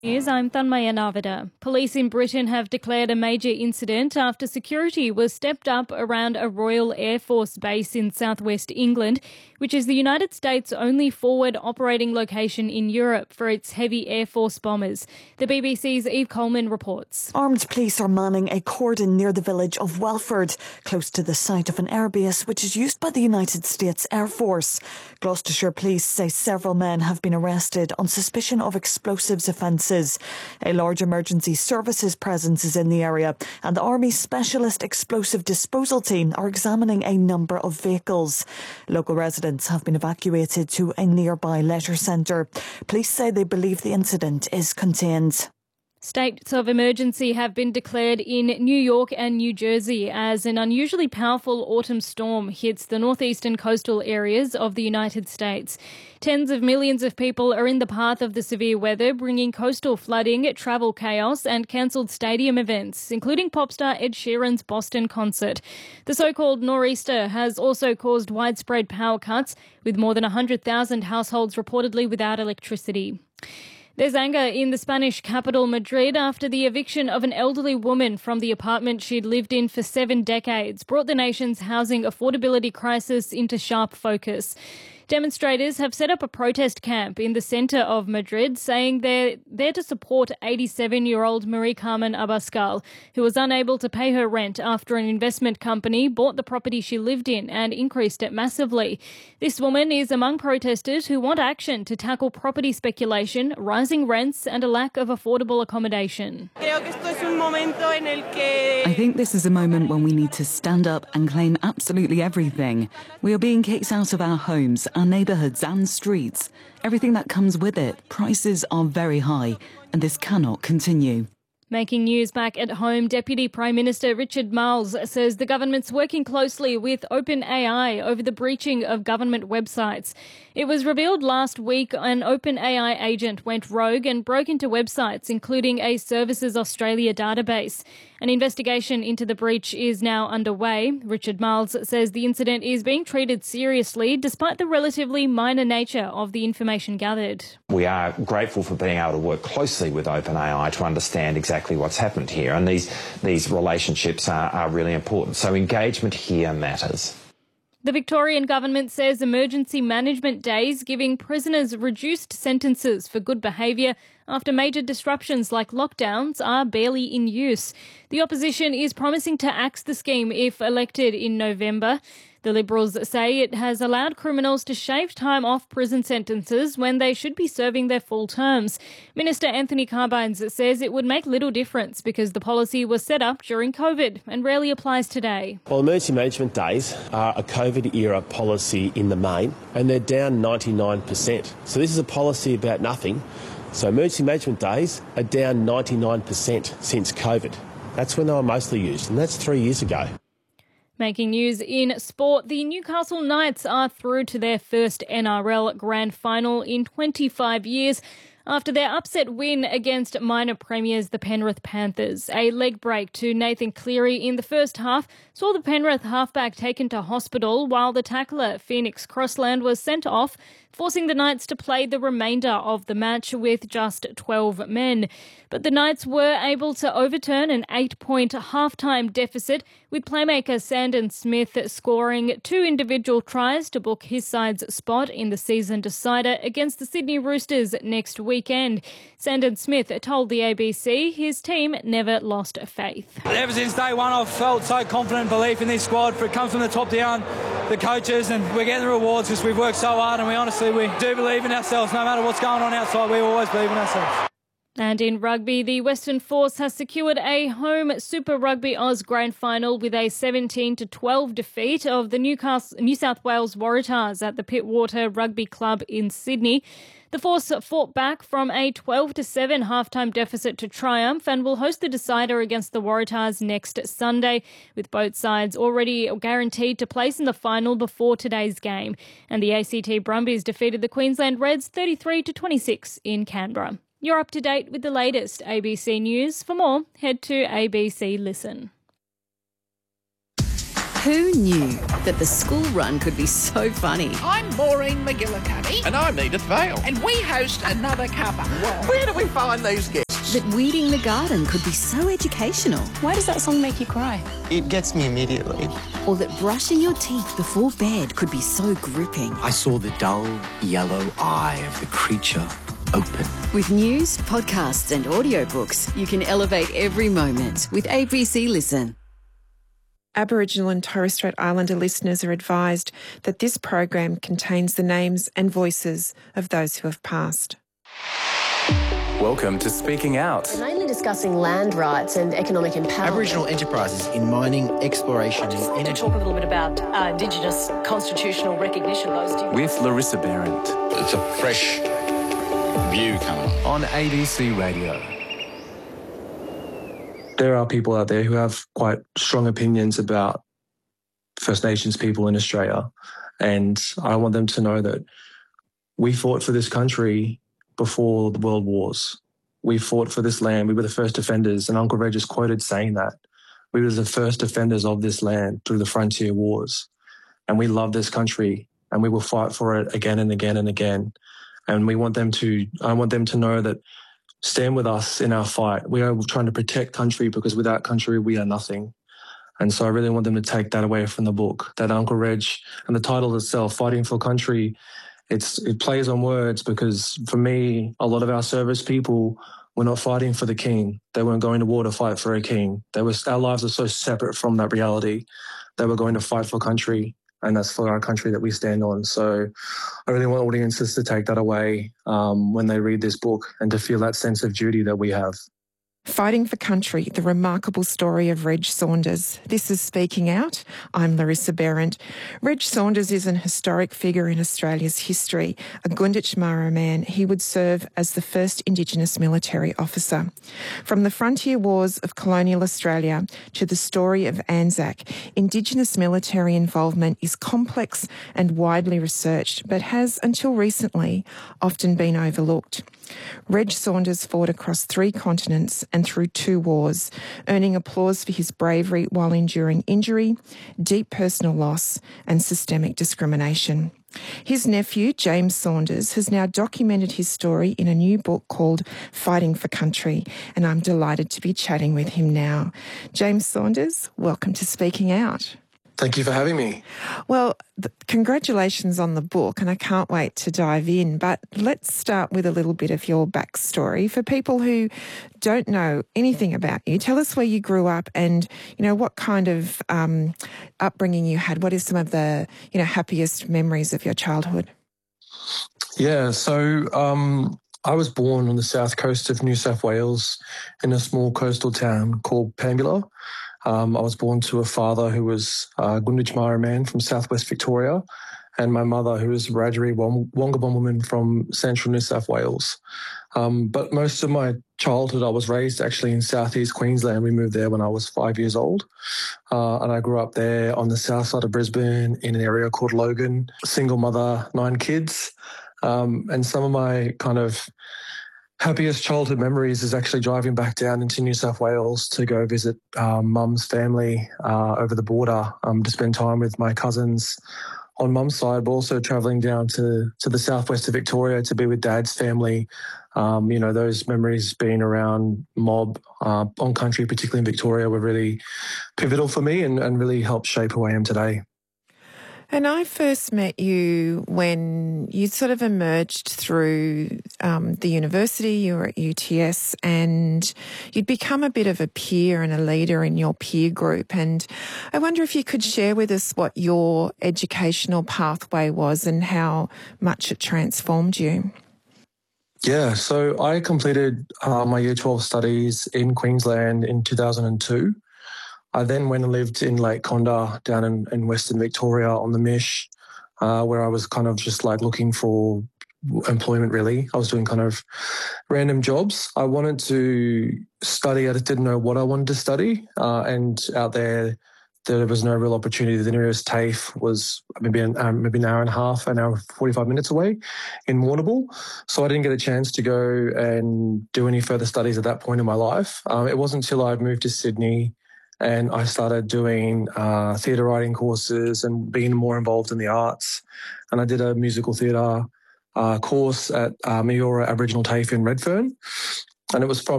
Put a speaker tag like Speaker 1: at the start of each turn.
Speaker 1: News, I'm Thanmaya Navada. Police in Britain have declared a major incident after security was stepped up around a Royal Air Force base in southwest England, which is the United States' only forward operating location in Europe for its heavy Air Force bombers. The BBC's Eve Coleman reports.
Speaker 2: Armed police are manning a cordon near the village of Welford, close to the site of an airbase which is used by the United States Air Force. Gloucestershire police say several men have been arrested on suspicion of explosives offences. A large emergency services presence is in the area, and the Army Specialist Explosive Disposal Team are examining a number of vehicles. Local residents have been evacuated to a nearby leisure centre. Police say they believe the incident is contained.
Speaker 1: States of emergency have been declared in New York and New Jersey as an unusually powerful autumn storm hits the northeastern coastal areas of the United States. Tens of millions of people are in the path of the severe weather, bringing coastal flooding, travel chaos and cancelled stadium events, including pop star Ed Sheeran's Boston concert. The so-called nor'easter has also caused widespread power cuts, with more than 100,000 households reportedly without electricity. There's anger in the Spanish capital, Madrid, after the eviction of an elderly woman from the apartment she'd lived in for 7 decades brought the nation's housing affordability crisis into sharp focus. Demonstrators have set up a protest camp in the centre of Madrid, saying they're there to support 87-year-old Marie Carmen Abascal, who was unable to pay her rent after an investment company bought the property she lived in and increased it massively. This woman is among protesters who want action to tackle property speculation, rising rents and a lack of affordable accommodation.
Speaker 3: I think this is a moment when we need to stand up and claim absolutely everything. We are being kicked out of our homes, our neighbourhoods and streets. Everything that comes with it. Prices are very high, and this cannot continue.
Speaker 1: Making news back at home, Deputy Prime Minister Richard Marles says the government's working closely with OpenAI over the breaching of government websites. It was revealed last week an OpenAI agent went rogue and broke into websites, including a Services Australia database. An investigation into the breach is now underway. Richard Marles says the incident is being treated seriously despite the relatively minor nature of the information gathered.
Speaker 4: We are grateful for being able to work closely with OpenAI to understand exactly what's happened here, and these relationships are really important. So engagement here matters.
Speaker 1: The Victorian government says emergency management days giving prisoners reduced sentences for good behaviour after major disruptions like lockdowns are barely in use. The opposition is promising to axe the scheme if elected in November. The Liberals say it has allowed criminals to shave time off prison sentences when they should be serving their full terms. Minister Anthony Carbines says it would make little difference because the policy was set up during COVID and rarely applies today.
Speaker 5: Well, emergency management days are a COVID-era policy in the main, and they're down 99%. So this is a policy about nothing. So emergency management days are down 99% since COVID. That's when they were mostly used, and that's 3 years ago.
Speaker 1: Making news in sport, the Newcastle Knights are through to their first NRL grand final in 25 years after their upset win against minor premiers the Penrith Panthers. A leg break to Nathan Cleary in the first half saw the Penrith halfback taken to hospital while the tackler Phoenix Crossland was sent off, forcing the Knights to play the remainder of the match with just 12 men. But the Knights were able to overturn an 8-point halftime deficit, with playmaker Sandon Smith scoring 2 individual tries to book his side's spot in the season decider against the Sydney Roosters next weekend. Sandon Smith told the ABC his team never lost faith.
Speaker 6: Ever since day one, I've felt so confident and belief in this squad. It comes from the top down, the coaches, and we're getting the rewards because we've worked so hard, and we do believe in ourselves. No matter what's going on outside, we always believe in ourselves.
Speaker 1: And in rugby, the Western Force has secured a home Super Rugby Oz grand final with a 17-12 defeat of the New South Wales Waratahs at the Pittwater Rugby Club in Sydney. The Force fought back from a 12-7 halftime deficit to triumph and will host the decider against the Waratahs next Sunday, with both sides already guaranteed to place in the final before today's game. And the ACT Brumbies defeated the Queensland Reds 33-26 in Canberra. You're up to date with the latest ABC News. For more, head to ABC Listen.
Speaker 7: Who knew that the school run could be so funny?
Speaker 8: I'm Maureen McGillicuddy.
Speaker 9: And I'm Edith Vale.
Speaker 8: And we host Another Cuppa.
Speaker 9: Where do we find these guests?
Speaker 7: That weeding the garden could be so educational.
Speaker 10: Why does that song make you cry?
Speaker 11: It gets me immediately.
Speaker 7: Or that brushing your teeth before bed could be so gripping.
Speaker 11: I saw the dull yellow eye of the creature open.
Speaker 7: With news, podcasts and audiobooks, you can elevate every moment with ABC Listen.
Speaker 12: Aboriginal and Torres Strait Islander listeners are advised that this program contains the names and voices of those who have passed.
Speaker 13: Welcome to Speaking Out.
Speaker 14: We're mainly discussing land rights and economic empowerment.
Speaker 15: Aboriginal enterprises in mining, exploration and energy.
Speaker 16: I want to talk a little bit about Indigenous constitutional recognition.
Speaker 13: With Larissa Behrendt.
Speaker 17: It's a fresh view coming
Speaker 13: on ABC Radio.
Speaker 18: There are people out there who have quite strong opinions about First Nations people in Australia, and I want them to know that we fought for this country before the World Wars. We fought for this land. We were the first defenders, and Uncle Reg is quoted saying that. We were the first defenders of this land through the frontier wars, and we love this country, and we will fight for it again and again and again. And I want them to know that stand with us in our fight. We are trying to protect country because without country, we are nothing. And so I really want them to take that away from the book, that Uncle Reg and the title itself, Fighting for Country, it plays on words because for me, a lot of our service people were not fighting for the king. They weren't going to war to fight for a king. Our lives are so separate from that reality. They were going to fight for country, and that's for our country that we stand on. So I really want audiences to take that away when they read this book and to feel that sense of duty that we have.
Speaker 12: Fighting for Country, the remarkable story of Reg Saunders. This is Speaking Out. I'm Larissa Behrendt. Reg Saunders is an historic figure in Australia's history. A Gunditj Mara man, he would serve as the first Indigenous military officer. From the frontier wars of colonial Australia to the story of Anzac, Indigenous military involvement is complex and widely researched, but has, until recently, often been overlooked. Reg Saunders fought across 3 continents and through 2 wars, earning applause for his bravery while enduring injury, deep personal loss and systemic discrimination. His nephew, James Saunders, has now documented his story in a new book called Fighting for Country, and I'm delighted to be chatting with him now. James Saunders, welcome to Speaking Out.
Speaker 18: Thank you for having me.
Speaker 12: Well, congratulations on the book, and I can't wait to dive in. But let's start with a little bit of your backstory. For people who don't know anything about you, tell us where you grew up and, what kind of upbringing you had. What are some of the, happiest memories of your childhood?
Speaker 18: Yeah, so I was born on the south coast of New South Wales in a small coastal town called Pambula. I was born to a father who was a Gunditj Mara man from southwest Victoria and my mother who was a Wiradjuri Wongabon woman from central New South Wales. But most of my childhood I was raised actually in southeast Queensland. We moved there when I was 5 years old. And I grew up there on the south side of Brisbane in an area called Logan, single mother, 9 kids. And some of my kind of happiest childhood memories is actually driving back down into New South Wales to go visit mum's family over the border to spend time with my cousins on mum's side, but also travelling down to the southwest of Victoria to be with dad's family. Those memories being around mob on country, particularly in Victoria, were really pivotal for me and really helped shape who I am today.
Speaker 12: And I first met you when you sort of emerged through the university. You were at UTS and you'd become a bit of a peer and a leader in your peer group. And I wonder if you could share with us what your educational pathway was and how much it transformed you.
Speaker 18: Yeah, so I completed my Year 12 studies in Queensland in 2002. I then went and lived in Lake Condah down in Western Victoria on the Mish, where I was kind of just like looking for employment really. I was doing kind of random jobs. I wanted to study. I just didn't know what I wanted to study. And out there was no real opportunity. The nearest TAFE was maybe an hour and a half, an hour 45 minutes away in Warrnambool. So I didn't get a chance to go and do any further studies at that point in my life. It wasn't until I moved to Sydney and I started doing theatre writing courses and being more involved in the arts. And I did a musical theatre course at Meora Aboriginal TAFE in Redfern. And it was from